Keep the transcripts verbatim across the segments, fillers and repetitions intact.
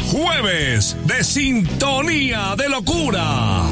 Jueves de Sintonía de Locura.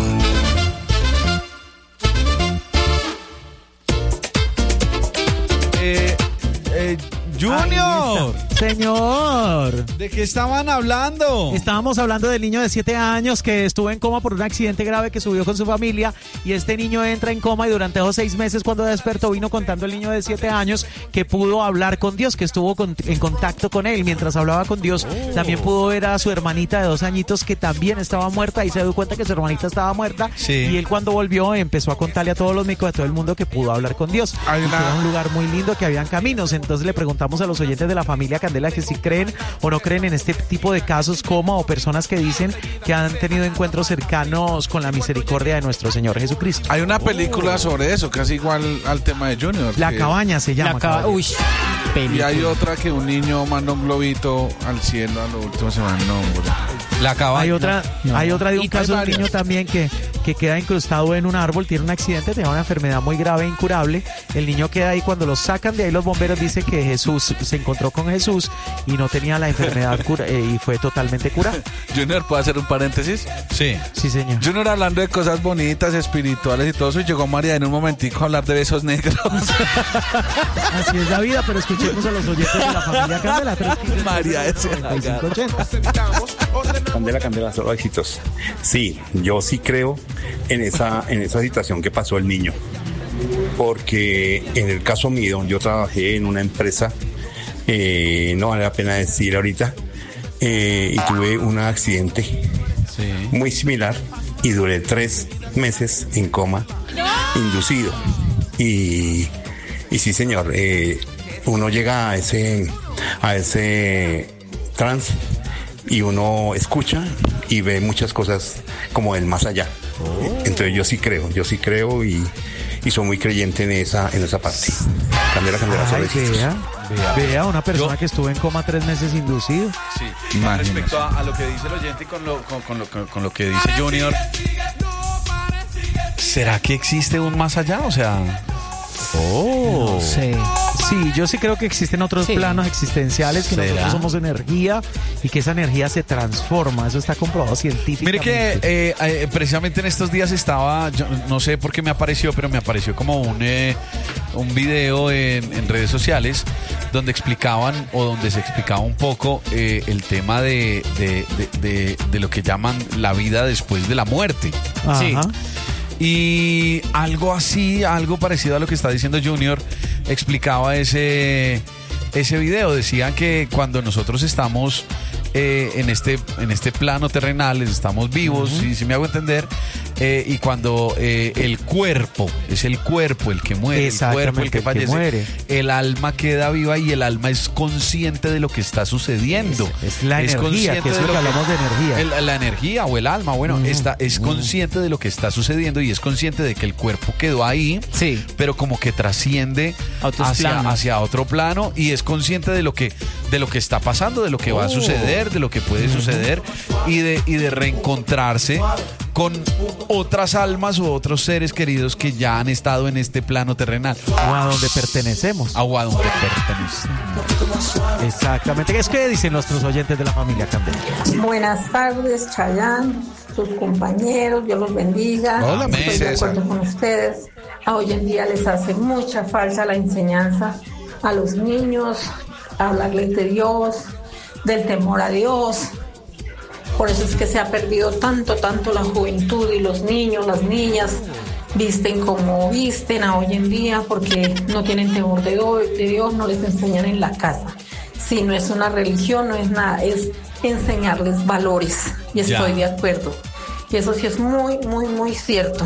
Eh, eh, Junior. Señor, ¿De qué estaban hablando? estábamos hablando del niño de siete años que estuvo en coma por un accidente grave que subió con su familia, y este niño entra en coma y durante esos seis meses cuando despertó vino contando el niño de siete años que pudo hablar con Dios, que estuvo con, en contacto con él. Mientras hablaba con Dios, oh. también pudo ver a su hermanita de dos añitos que también estaba muerta, y se dio cuenta que su hermanita estaba muerta. Sí. Y él, cuando volvió, empezó a contarle a todos los médicos de todo el mundo que pudo hablar con Dios. Hay una... Era un lugar muy lindo, que habían caminos. Entonces le preguntamos a los oyentes de la familia Candela que si creen o no creen en este tipo de casos, como o personas que dicen que han tenido encuentros cercanos con la misericordia de nuestro Señor Jesucristo. Hay una película oh. sobre eso, casi igual al tema de Junior. La que... cabaña se llama. La caba... Uy, y hay otra que un niño manda un globito al cielo, a lo último se va el nombre. La cabaña. Hay otra, no. hay otra de un y caso de un niño también que, que queda incrustado en un árbol, tiene un accidente, tiene una enfermedad muy grave e incurable. El niño queda ahí, cuando lo sacan de ahí los bomberos dice que Jesús se encontró con Jesús y no tenía la enfermedad cura, eh, y fue totalmente curado. Junior, ¿puedo hacer un paréntesis? Sí. Sí, señor. Junior, hablando de cosas bonitas, espirituales y todo eso, y llegó María en un momentico a hablar de besos negros. Así es la vida, pero escuchemos a los oyentes de la familia Candela. María, ese Candela, Candela, solo éxitos. Sí, yo sí creo en esa, en esa situación que pasó el niño. Porque en el caso mío, yo trabajé en una empresa, eh, no vale la pena decir ahorita, eh, y tuve un accidente sí. muy similar y duré tres meses en coma inducido. Y, y sí, señor, eh, uno llega a ese, a ese trance y uno escucha y ve muchas cosas como del más allá. Oh. Entonces yo sí creo, yo sí creo y, y soy muy creyente en esa, en esa parte. Candela, Candela, Ay, vea, vea, vea, una persona yo, que estuvo en coma tres meses inducido. Sí, respecto a, a lo que dice el oyente y con lo, con, con, lo, con, con lo que dice Junior, ¿será que existe un más allá? O sea... Oh. No sé. Sí, yo sí creo que existen otros sí. planos existenciales, que ¿será? Nosotros somos energía y que esa energía se transforma. Eso está comprobado científicamente. Mire que eh, eh, precisamente en estos días estaba, yo no sé por qué me apareció, pero me apareció como un, eh, un video en, en redes sociales donde explicaban o donde se explicaba un poco eh, el tema de, de, de, de, de lo que llaman la vida después de la muerte. Ajá. Sí. Y algo así, algo parecido a lo que está diciendo Junior, explicaba ese, ese video. Decían que cuando nosotros estamos eh, en, este, en este plano terrenal, estamos vivos, uh-huh. si, si me hago entender, eh, y cuando eh, el cuerpo, es el cuerpo el que muere, el cuerpo el que fallece, el, que muere. El alma queda viva y el alma es consciente de lo que está sucediendo. Es, es la es energía, que es lo que hablamos de energía. El, la energía o el alma, bueno, uh-huh. está, es consciente uh-huh. de lo que está sucediendo y es consciente de que el cuerpo quedó ahí, sí. pero como que trasciende hacia, hacia otro plano y es consciente de lo que, de lo que está pasando, de lo que oh. va a suceder, de lo que puede uh-huh. suceder y de, y de reencontrarse con otras almas o otros seres queridos que ya han estado en este plano terrenal. O a donde pertenecemos. O a donde pertenecemos. Exactamente. Es que dicen nuestros oyentes de la familia Candela. Buenas tardes, Chayán, sus compañeros, Dios los bendiga. Hola, Estoy de acuerdo con ustedes. A hoy en día les hace mucha falta la enseñanza a los niños, hablarles de Dios, del temor a Dios. Por eso es que se ha perdido tanto, tanto la juventud y los niños, las niñas visten como visten a hoy en día porque no tienen temor de Dios, no les enseñan en la casa. Si no es una religión, no es nada, es enseñarles valores y estoy ya. de acuerdo. Y eso sí es muy, muy, muy cierto.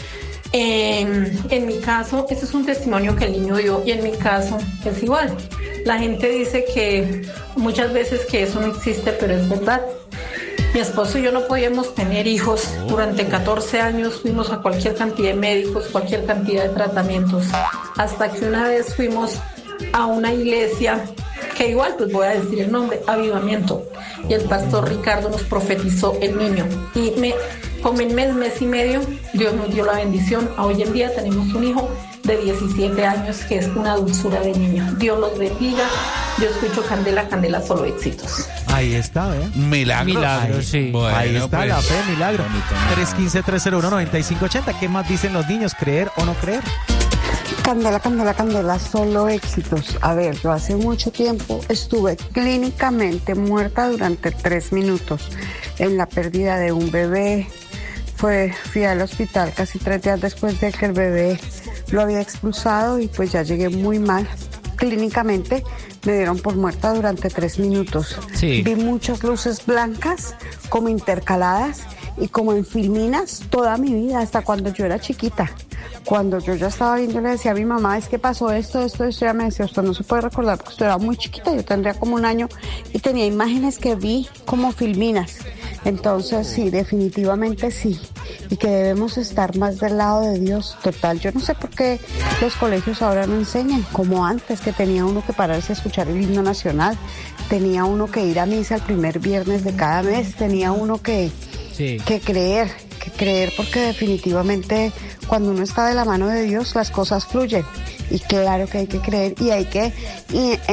En, en mi caso, ese es un testimonio que el niño dio y en mi caso es igual. La gente dice que muchas veces que eso no existe, pero es verdad. Mi esposo y yo no podíamos tener hijos. Durante catorce años fuimos a cualquier cantidad de médicos, cualquier cantidad de tratamientos, hasta que una vez fuimos a una iglesia, que igual pues voy a decir el nombre, Avivamiento, y el pastor Ricardo nos profetizó el niño. Y me, como en mes, mes y medio, Dios nos dio la bendición. A hoy en día tenemos un hijo de diecisiete años, que es una dulzura de niño. Dios los bendiga. Yo escucho Candela, Candela, solo éxitos. Ahí está, ¿eh? Milagros. Milagros, sí. Bueno, ahí está pues, la fe, milagro. tres uno cinco, tres cero uno, nueve cinco ocho cero. ¿Qué más dicen los niños? ¿Creer o no creer? Candela, Candela, Candela, solo éxitos. A ver, yo hace mucho tiempo estuve clínicamente muerta durante tres minutos en la pérdida de un bebé. Fue, fui al hospital casi tres días después de que el bebé lo había expulsado y pues ya llegué muy mal. Clínicamente me dieron por muerta durante tres minutos. Sí. Vi muchas luces blancas como intercaladas y como en filminas toda mi vida, hasta cuando yo era chiquita. Cuando yo ya estaba viendo, le decía a mi mamá, es que pasó esto, esto, esto, ella me decía, usted no se puede recordar porque usted era muy chiquita, yo tendría como un año y tenía imágenes que vi como filminas. Entonces sí, definitivamente sí, y que debemos estar más del lado de Dios, total. Yo no sé por qué los colegios ahora no enseñan, como antes, que tenía uno que pararse a escuchar el himno nacional, tenía uno que ir a misa el primer viernes de cada mes, tenía uno que, sí. que creer, que creer, porque definitivamente cuando uno está de la mano de Dios las cosas fluyen, y claro que hay que creer y hay que... Y,